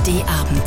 ARD-Abend.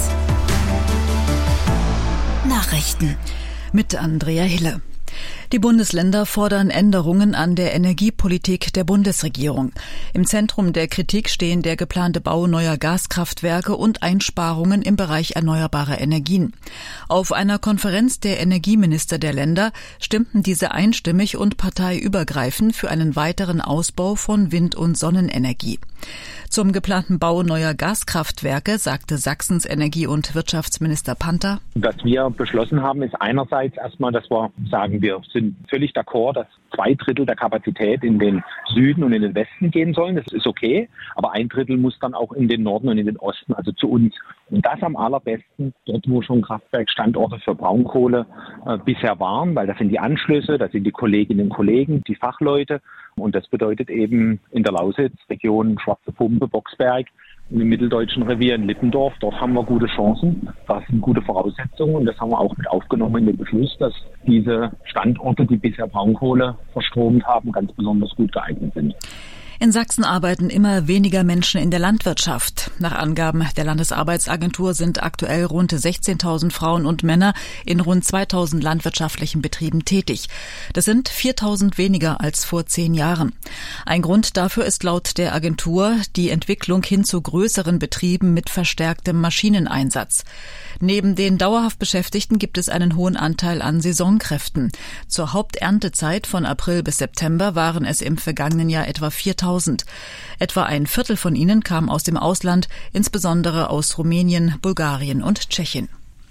Nachrichten mit Andrea Hille. Die Bundesländer fordern Änderungen an der Energiepolitik der Bundesregierung. Im Zentrum der Kritik stehen der geplante Bau neuer Gaskraftwerke und Einsparungen im Bereich erneuerbarer Energien. Auf einer Konferenz der Energieminister der Länder stimmten diese einstimmig und parteiübergreifend für einen weiteren Ausbau von Wind- und Sonnenenergie. Zum geplanten Bau neuer Gaskraftwerke sagte Sachsens Energie- und Wirtschaftsminister Panther: Was wir beschlossen haben, ist einerseits erstmal, dass wir sagen, wir sind völlig d'accord, dass 2/3 der Kapazität in den Süden und in den Westen gehen sollen. Das ist okay, aber 1/3 muss dann auch in den Norden und in den Osten, also zu uns. Und das am allerbesten dort, wo schon Kraftwerkstandorte für Braunkohle bisher waren, weil das sind die Anschlüsse, das sind die Kolleginnen und Kollegen, die Fachleute. Und das bedeutet eben in der Lausitz, Region Schwarze Pumpe, Boxberg, im mitteldeutschen Revier in Lippendorf. Dort haben wir gute Chancen, das sind gute Voraussetzungen und das haben wir auch mit aufgenommen in den Beschluss, dass diese Standorte, die bisher Braunkohle verstromt haben, ganz besonders gut geeignet sind. In Sachsen arbeiten immer weniger Menschen in der Landwirtschaft. Nach Angaben der Landesarbeitsagentur sind aktuell rund 16.000 Frauen und Männer in rund 2.000 landwirtschaftlichen Betrieben tätig. Das sind 4.000 weniger als vor 10 Jahren. Ein Grund dafür ist laut der Agentur die Entwicklung hin zu größeren Betrieben mit verstärktem Maschineneinsatz. Neben den dauerhaft Beschäftigten gibt es einen hohen Anteil an Saisonkräften. Zur Haupterntezeit von April bis September waren es im vergangenen Jahr etwa 4.000. Etwa ein Viertel von ihnen kam aus dem Ausland, insbesondere aus Rumänien, Bulgarien und Tschechien.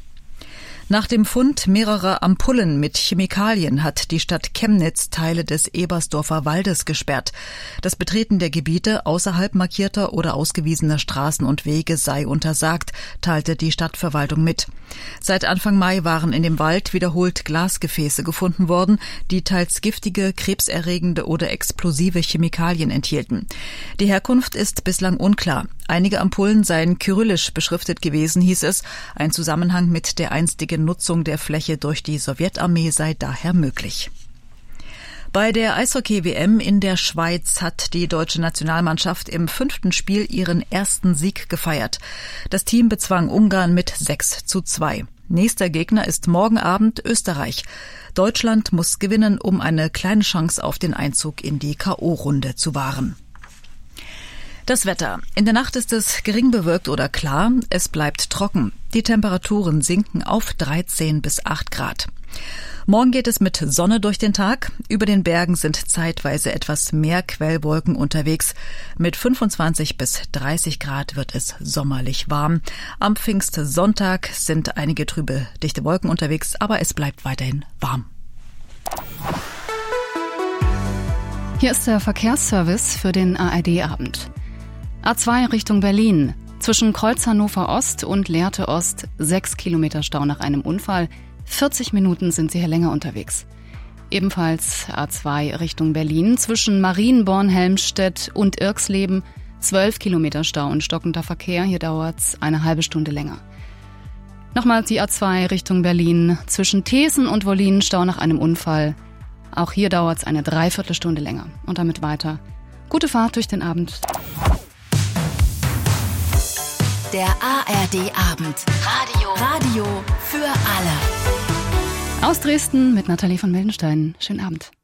Nach dem Fund mehrerer Ampullen mit Chemikalien hat die Stadt Chemnitz Teile des Ebersdorfer Waldes gesperrt. Das Betreten der Gebiete außerhalb markierter oder ausgewiesener Straßen und Wege sei untersagt, teilte die Stadtverwaltung mit. Seit Anfang Mai waren in dem Wald wiederholt Glasgefäße gefunden worden, die teils giftige, krebserregende oder explosive Chemikalien enthielten. Die Herkunft ist bislang unklar. Einige Ampullen seien kyrillisch beschriftet gewesen, hieß es. Ein Zusammenhang mit der einstigen Nutzung der Fläche durch die Sowjetarmee sei daher möglich. Bei der Eishockey-WM in der Schweiz hat die deutsche Nationalmannschaft im 5. Spiel ihren ersten Sieg gefeiert. Das Team bezwang Ungarn mit 6:2. Nächster Gegner ist morgen Abend Österreich. Deutschland muss gewinnen, um eine kleine Chance auf den Einzug in die K.O.-Runde zu wahren. Das Wetter. In der Nacht ist es gering bewölkt oder klar. Es bleibt trocken. Die Temperaturen sinken auf 13 bis 8 Grad. Morgen geht es mit Sonne durch den Tag. Über den Bergen sind zeitweise etwas mehr Quellwolken unterwegs. Mit 25 bis 30 Grad wird es sommerlich warm. Am Pfingstsonntag sind einige trübe, dichte Wolken unterwegs, aber es bleibt weiterhin warm. Hier ist der Verkehrsservice für den ARD-Abend. A2 Richtung Berlin. Zwischen Kreuz Hannover Ost und Lehrte Ost 6 Kilometer Stau nach einem Unfall. 40 Minuten sind Sie hier länger unterwegs. Ebenfalls A2 Richtung Berlin. Zwischen Marienborn-Helmstedt und Irxleben 12 Kilometer Stau und stockender Verkehr. Hier dauert es eine halbe Stunde länger. Nochmals die A2 Richtung Berlin. Zwischen Thesen und Wollin Stau nach einem Unfall. Auch hier dauert es eine Dreiviertelstunde länger. Und damit weiter. Gute Fahrt durch den Abend. Der ARD-Abend. Radio für alle. Aus Dresden mit Nathalie von Mildenstein. Schönen Abend.